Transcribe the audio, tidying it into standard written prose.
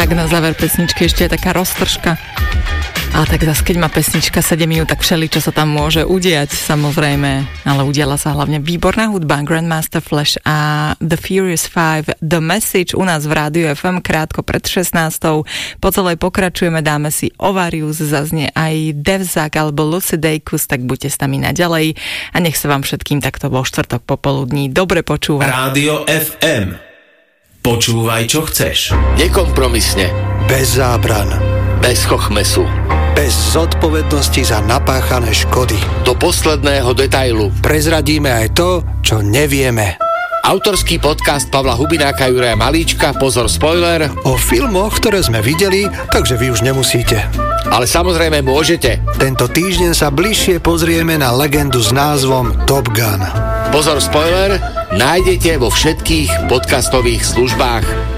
Tak na záver pesničky ešte je taká roztržka. A tak zase, keď má pesnička 7 minút, tak všeličo sa tam môže udiať, samozrejme. Ale udiala sa hlavne výborná hudba, Grandmaster Flash a The Furious 5, The Message u nás v Rádiu FM krátko pred 16. Po celej pokračujeme, dáme si Ovarius, zaznie aj Devzak alebo Lucidejkus, tak buďte s nami naďalej a nech sa vám všetkým takto vo štvrtok popoludní dobre počúva. Rádio FM. Počúvaj, čo chceš. Nekompromisne. Bez zábran. Bez chochmesu. Bez zodpovednosti za napáchané škody. Do posledného detailu. Prezradíme aj to, čo nevieme. Autorský podcast Pavla Hubináka, Juraja Malíčka, pozor spoiler. O filmoch, ktoré sme videli, takže vy už nemusíte. Ale samozrejme môžete. Tento týždeň sa bližšie pozrieme na legendu s názvom Top Gun. Pozor spoiler nájdete vo všetkých podcastových službách.